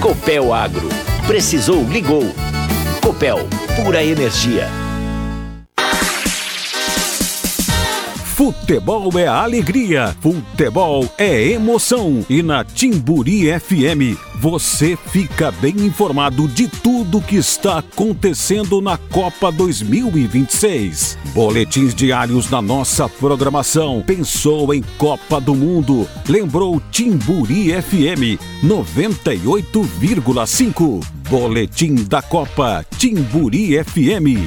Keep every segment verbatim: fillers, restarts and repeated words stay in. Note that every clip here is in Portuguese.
Copel Agro. Precisou, ligou. Copel, pura energia. Futebol é alegria, futebol é emoção e na Timburi F M você fica bem informado de tudo que está acontecendo na Copa dois mil e vinte e seis. Boletins diários na nossa programação. Pensou em Copa do Mundo? Lembrou Timburi F M noventa e oito vírgula cinco. Boletim da Copa Timburi F M.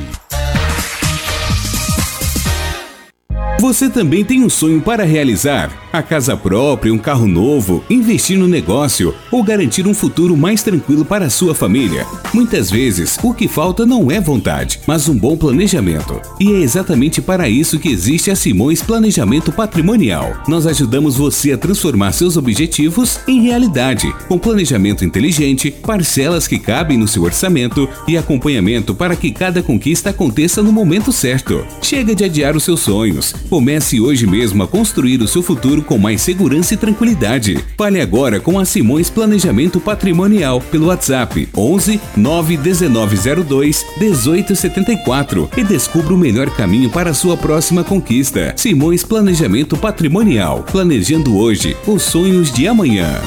Você também tem um sonho para realizar? A casa própria, um carro novo, investir no negócio ou garantir um futuro mais tranquilo para a sua família? Muitas vezes, o que falta não é vontade, mas um bom planejamento. E é exatamente para isso que existe a Simões Planejamento Patrimonial. Nós ajudamos você a transformar seus objetivos em realidade, com planejamento inteligente, parcelas que cabem no seu orçamento e acompanhamento para que cada conquista aconteça no momento certo. Chega de adiar os seus sonhos. Comece hoje mesmo a construir o seu futuro com mais segurança e tranquilidade. Fale agora com a Simões Planejamento Patrimonial pelo WhatsApp onze nove um nove zero dois um oito sete quatro e descubra o melhor caminho para a sua próxima conquista. Simões Planejamento Patrimonial. Planejando hoje os sonhos de amanhã.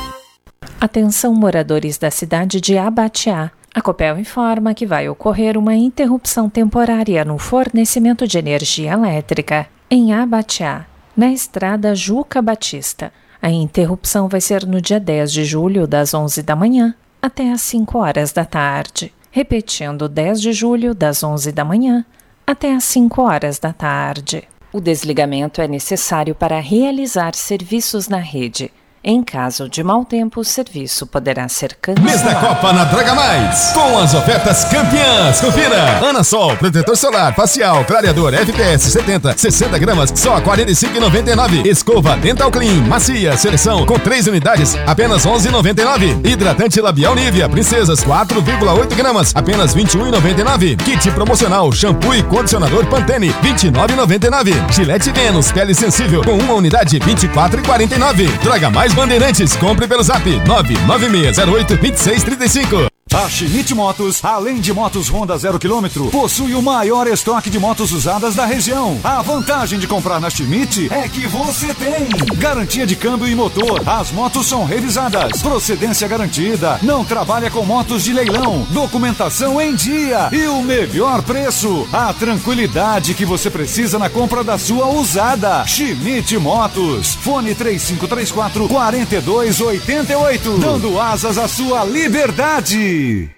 Atenção, moradores da cidade de Abatiá. A Copel informa que vai ocorrer uma interrupção temporária no fornecimento de energia elétrica em Abatiá, na estrada Juca Batista. A interrupção vai ser no dia dez de julho, das onze da manhã até às cinco horas da tarde. Repetindo, dez de julho, das onze da manhã até às cinco horas da tarde. O desligamento é necessário para realizar serviços na rede. Em caso de mau tempo, o serviço poderá ser cancelado. Mês da Copa na Draga Mais, com as ofertas campeãs. Confira. Anasol, protetor solar, facial, clareador F P S setenta, sessenta gramas, só quarenta e cinco reais e noventa e nove centavos. Escova Dental Clean, macia, seleção, com três unidades, apenas onze reais e noventa e nove centavos. Hidratante labial Nivea, princesas, quatro vírgula oito gramas, apenas vinte e um reais e noventa e nove centavos. Kit promocional, shampoo e condicionador Pantene, vinte e nove reais e noventa e nove centavos. Gillette Venus, pele sensível, com uma unidade, vinte e quatro reais e quarenta e nove centavos. Draga Mais Bandeirantes, compre pelo zap nove nove seis zero oito dois seis três cinco. A Schmidt Motos, além de motos Honda zero quilômetro, possui o maior estoque de motos usadas da região. A vantagem de comprar na Schmidt é que você tem garantia de câmbio e motor, as motos são revisadas, procedência garantida, não trabalha com motos de leilão, documentação em dia e o melhor preço, a tranquilidade que você precisa na compra da sua usada. Schmidt Motos, fone três cinco três quatro, quatro dois oito oito, dando asas à sua liberdade.